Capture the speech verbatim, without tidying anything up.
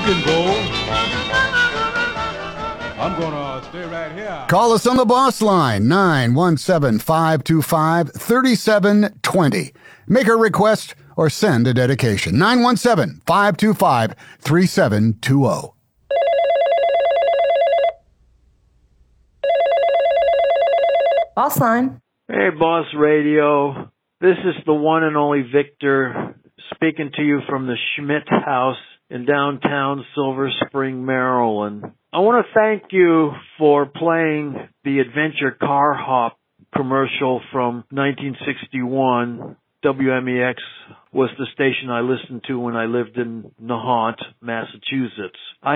can go. I'm gonna stay right here. Call us on the boss line, nine one seven, five two five, three seven two zero. Make a request or send a dedication, nine one seven, five two five, three seven two zero. Boss line. Hey, Boss Radio. This is the one and only Victor speaking to you from the Schmidt House in downtown Silver Spring, Maryland. I want to thank you for playing the Adventure Car Hop commercial from nineteen sixty-one. W M E X was the station I listened to when I lived in Nahant, Massachusetts. I